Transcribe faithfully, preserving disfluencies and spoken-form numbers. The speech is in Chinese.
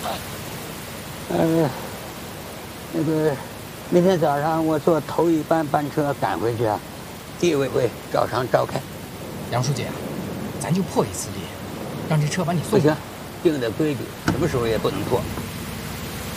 呃，那个，明天早上我坐头一班班车赶回去啊，地委会照常召开。 杨书记啊，咱就破一次例，让这车把你送。 不行，定的规矩什么时候也不能破。